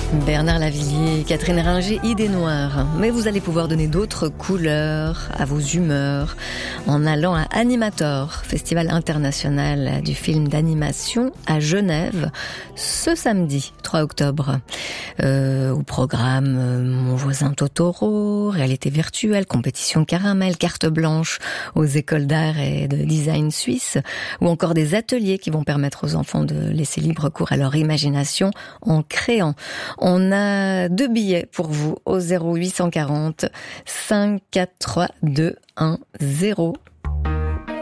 Bernard Lavilliers, Catherine Ringer, Idées Noires. Mais vous allez pouvoir donner d'autres couleurs à vos humeurs en allant à Animator, Festival international du film d'animation à Genève, ce samedi 3 octobre. Au programme Mon voisin Totoro, réalité virtuelle, compétition caramel, carte blanche aux écoles d'art et de design suisses, ou encore des ateliers qui vont permettre aux enfants de laisser libre cours à leur imagination en créant. On a 2 billets pour vous au 0840 543 210.